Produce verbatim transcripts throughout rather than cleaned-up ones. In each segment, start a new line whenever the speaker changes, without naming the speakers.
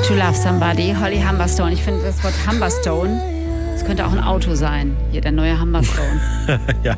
to Love Somebody, Holly Humberstone. Ich finde das Wort Humberstone, das könnte auch ein Auto sein. Hier, der neue Humberstone.
Ja.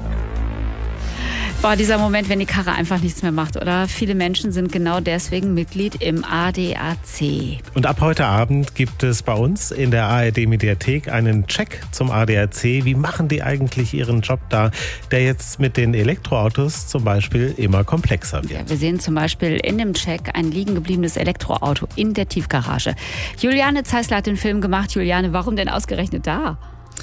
Boah, dieser Moment, wenn die Karre einfach nichts mehr macht, oder? Viele Menschen sind genau deswegen Mitglied im A D A C.
Und ab heute Abend gibt es bei uns in der A R D-Mediathek einen Check zum A D A C. Wie machen die eigentlich ihren Job da, der jetzt mit den Elektroautos zum Beispiel immer komplexer wird?
Ja, wir sehen zum Beispiel in dem Check ein liegen gebliebenes Elektroauto in der Tiefgarage. Juliane Zeissler hat den Film gemacht. Juliane, warum denn ausgerechnet da?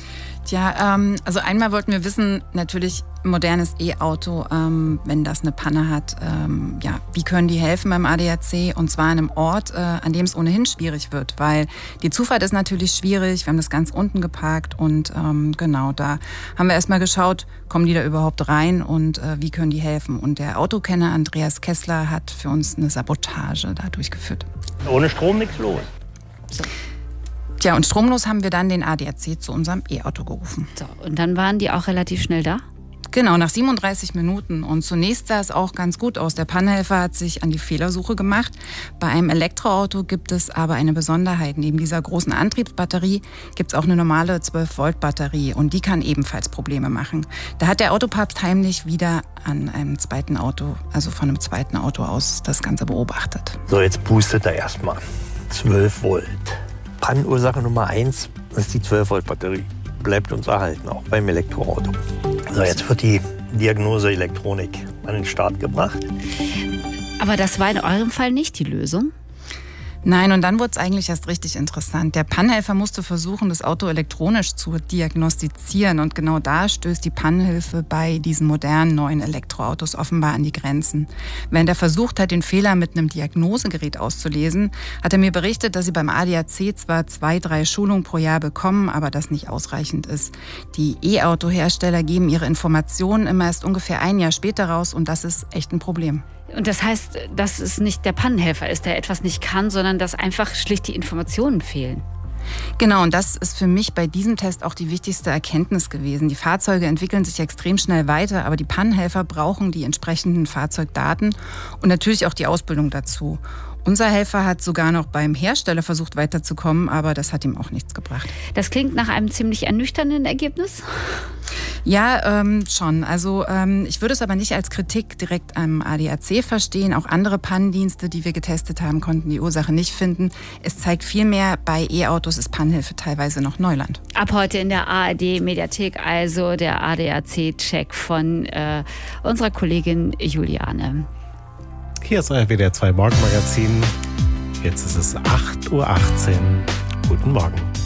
Ja, ähm, also einmal wollten wir wissen, natürlich ein modernes E-Auto, ähm, wenn das eine Panne hat, ähm, ja, wie können die helfen beim A D A C? Und zwar an einem Ort, äh, an dem es ohnehin schwierig wird, weil die Zufahrt ist natürlich schwierig. Wir haben das ganz unten geparkt und ähm, genau, da haben wir erstmal geschaut, kommen die da überhaupt rein und äh, wie können die helfen? Und der Autokenner Andreas Kessler hat für uns eine Sabotage da durchgeführt.
Ohne Strom nichts los.
So. Tja, und stromlos haben wir dann den A D A C zu unserem E-Auto gerufen.
So, und dann waren die auch relativ schnell da?
Genau, nach siebenunddreißig Minuten. Und zunächst sah es auch ganz gut aus. Der Pannenhelfer hat sich an die Fehlersuche gemacht. Bei einem Elektroauto gibt es aber eine Besonderheit. Neben dieser großen Antriebsbatterie gibt es auch eine normale zwölf Volt Batterie. Und die kann ebenfalls Probleme machen. Da hat der Autopapst heimlich wieder an einem zweiten Auto, also von einem zweiten Auto aus, das Ganze beobachtet.
So, jetzt boostet er erstmal. zwölf Volt. Pannenursache Nummer eins ist die zwölf Volt Batterie. Bleibt uns erhalten, auch beim Elektroauto. So, jetzt wird die Diagnose Elektronik an den Start gebracht.
Aber das war in eurem Fall nicht die Lösung?
Nein, und dann wurde es eigentlich erst richtig interessant. Der Pannenhelfer musste versuchen, das Auto elektronisch zu diagnostizieren. Und genau da stößt die Pannenhilfe bei diesen modernen neuen Elektroautos offenbar an die Grenzen. Während er versucht hat, den Fehler mit einem Diagnosegerät auszulesen, hat er mir berichtet, dass sie beim A D A C zwar zwei, drei Schulungen pro Jahr bekommen, aber das nicht ausreichend ist. Die E-Auto-Hersteller geben ihre Informationen immer erst ungefähr ein Jahr später raus und das ist echt ein Problem.
Und das heißt, dass es nicht der Pannenhelfer ist, der etwas nicht kann, sondern dass einfach schlicht die Informationen fehlen.
Genau, und das ist für mich bei diesem Test auch die wichtigste Erkenntnis gewesen. Die Fahrzeuge entwickeln sich extrem schnell weiter, aber die Pannenhelfer brauchen die entsprechenden Fahrzeugdaten und natürlich auch die Ausbildung dazu. Unser Helfer hat sogar noch beim Hersteller versucht weiterzukommen, aber das hat ihm auch nichts gebracht.
Das klingt nach einem ziemlich ernüchternden Ergebnis.
Ja, ähm, schon. Also ähm, ich würde es aber nicht als Kritik direkt am A D A C verstehen. Auch andere Pannendienste, die wir getestet haben, konnten die Ursache nicht finden. Es zeigt vielmehr, bei E-Autos ist Pannenhilfe teilweise noch Neuland.
Ab heute in der A R D-Mediathek, also der A D A C-Check von äh, unserer Kollegin Juliane.
Hier ist euer W D R zwei Morgenmagazin. Jetzt ist es acht Uhr achtzehn. Guten Morgen.